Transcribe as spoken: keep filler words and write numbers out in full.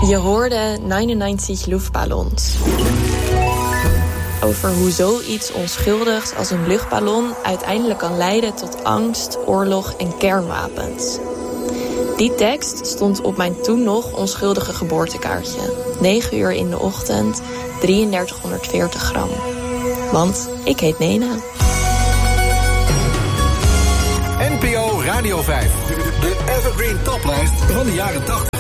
Je hoorde negenennegentig luchtballons. Over hoe zoiets onschuldigs als een luchtballon uiteindelijk kan leiden tot angst, oorlog en kernwapens. Die tekst stond op mijn toen nog onschuldige geboortekaartje. negen uur in de ochtend, drieëndertighonderdveertig gram. Want ik heet Nena. N P O Radio vijf. De Evergreen Toplijst van de jaren tachtig.